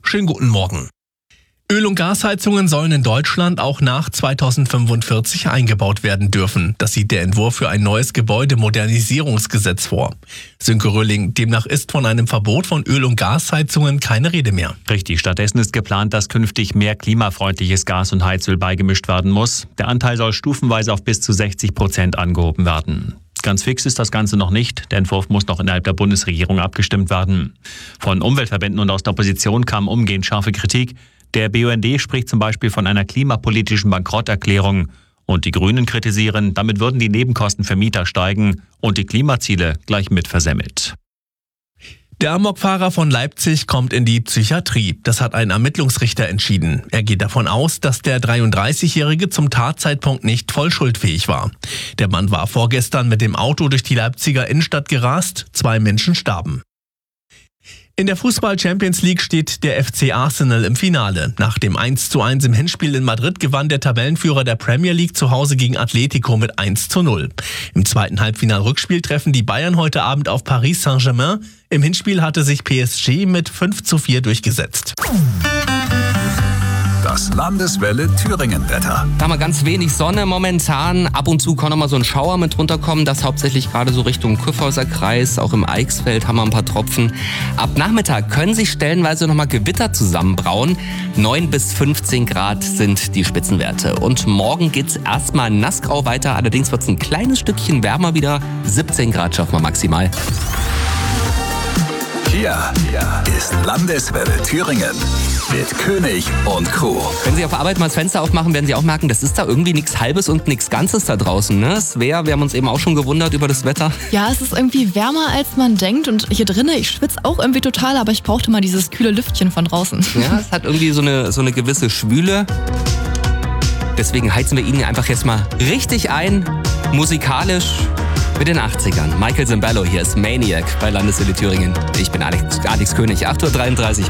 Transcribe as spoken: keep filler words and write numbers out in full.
Schönen guten Morgen. Öl- und Gasheizungen sollen in Deutschland auch nach zweitausendfünfundvierzig eingebaut werden dürfen. Das sieht der Entwurf für ein neues Gebäudemodernisierungsgesetz vor. Sönke Röhling, demnach ist von einem Verbot von Öl- und Gasheizungen keine Rede mehr. Richtig, stattdessen ist geplant, dass künftig mehr klimafreundliches Gas und Heizöl beigemischt werden muss. Der Anteil soll stufenweise auf bis zu sechzig Prozent angehoben werden. Ganz fix ist das Ganze noch nicht. Der Entwurf muss noch innerhalb der Bundesregierung abgestimmt werden. Von Umweltverbänden und aus der Opposition kam umgehend scharfe Kritik. Der B U N D spricht zum Beispiel von einer klimapolitischen Bankrotterklärung. Und die Grünen kritisieren, damit würden die Nebenkosten für Mieter steigen und die Klimaziele gleich mit versemmelt. Der Amokfahrer von Leipzig kommt in die Psychiatrie. Das hat ein Ermittlungsrichter entschieden. Er geht davon aus, dass der dreiunddreißigjährige zum Tatzeitpunkt nicht voll schuldfähig war. Der Mann war vorgestern mit dem Auto durch die Leipziger Innenstadt gerast. Zwei Menschen starben. In der Fußball-Champions League steht der F C Arsenal im Finale. Nach dem eins zu eins im Hinspiel in Madrid gewann der Tabellenführer der Premier League zu Hause gegen Atletico mit eins zu null. Im zweiten Halbfinal-Rückspiel treffen die Bayern heute Abend auf Paris Saint-Germain. Im Hinspiel hatte sich P S G mit fünf zu vier durchgesetzt. Das Landeswelle Thüringen-Wetter. Da haben wir ganz wenig Sonne momentan. Ab und zu kann noch mal so ein Schauer mit runterkommen. Das hauptsächlich gerade so Richtung Kyffhäuser Kreis. Auch im Eichsfeld haben wir ein paar Tropfen. Ab Nachmittag können sich stellenweise noch mal Gewitter zusammenbrauen. neun bis fünfzehn Grad sind die Spitzenwerte. Und morgen geht's erstmal nassgrau weiter. Allerdings wird's ein kleines Stückchen wärmer wieder. siebzehn Grad schaffen wir maximal. Hier, hier ist Landeswelle Thüringen mit König und Crew. Wenn Sie auf der Arbeit mal das Fenster aufmachen, werden Sie auch merken, das ist da irgendwie nichts Halbes und nichts Ganzes da draußen. Ne? Svea, wir haben uns eben auch schon gewundert über das Wetter. Ja, es ist irgendwie wärmer, als man denkt. Und hier drinnen, ich schwitze auch irgendwie total, aber ich brauchte mal dieses kühle Lüftchen von draußen. Ja, es hat irgendwie so eine, so eine gewisse Schwüle. Deswegen heizen wir Ihnen einfach jetzt mal richtig ein, musikalisch mit den achtzigern. Michael Sembello, hier ist Maniac bei Landeswelle Thüringen. Ich bin Alex, Alex König, acht Uhr dreiunddreißig.